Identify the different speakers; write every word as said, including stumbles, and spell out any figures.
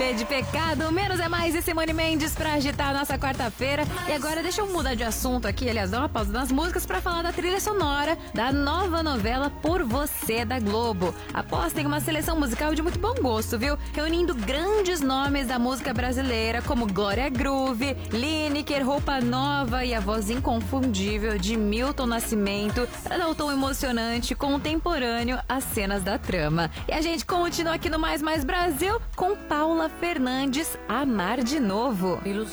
Speaker 1: P de pecado, menos é mais e Simone Mendes pra agitar a nossa quarta-feira. E agora deixa eu mudar de assunto aqui, aliás, dar uma pausa nas músicas pra falar da trilha sonora da nova novela Por Você da Globo. Apostem em uma seleção musical de muito bom gosto, viu? Reunindo grandes nomes da música brasileira como Glória Groove, Lineker, Roupa Nova e a voz inconfundível de Milton Nascimento para dar um tom emocionante, contemporâneo às cenas da trama. E a gente continua aqui no Mais Mais Brasil com Paula Fernandes, Amar de Novo.